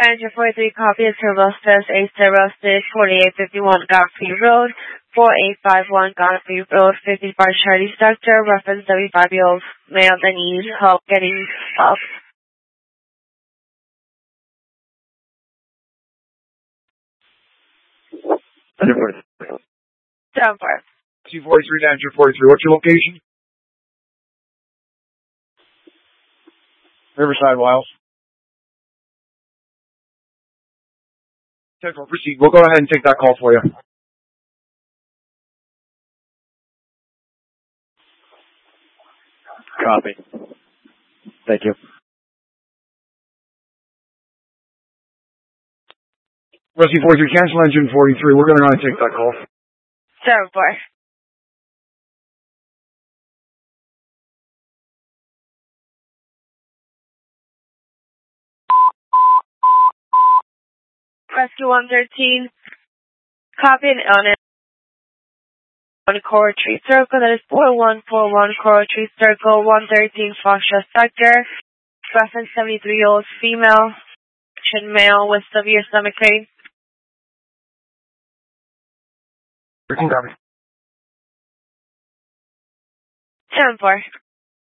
Engine 43 copy of Turbo says A06 4851 Godfrey Road, 4851 Godfrey Road, 55 Charlie Sector, reference 75-year-old male that needs help getting up. Engine 43. 7-4. C-43 to Engine 43. What's your location? Riverside, Wiles. 10-4, proceed. We'll go ahead and take that call for you. Copy. Thank you. Rusty 43, cancel Engine 43. We're going to go ahead and take that call. 7-4. Rescue 113, copy on it. On Coral Tree Circle, that is 4141 Coral Tree Circle, 113 Foxtrot Sector, reference 73-year-old female, male with severe stomach pain. 13 copy. 7-4.